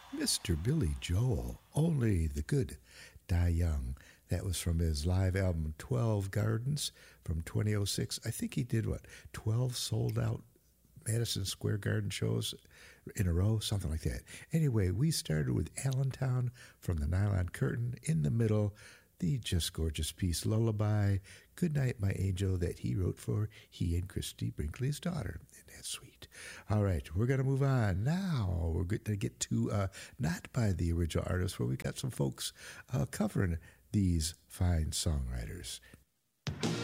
Mr. Billy Joel, Only the Good Die Young. That was from his live album 12 Gardens from 2006. I think he did what, 12 sold out Madison Square Garden shows in a row, something like that. Anyway, we started with Allentown from the Nylon Curtain. In the middle, the just gorgeous piece Lullaby, Good Night My Angel, that he wrote for he and Christy Brinkley's daughter. Isn't that sweet? All right, we're going to move on. Now we're going to get to not by the original artist, where we got some folks covering these fine songwriters.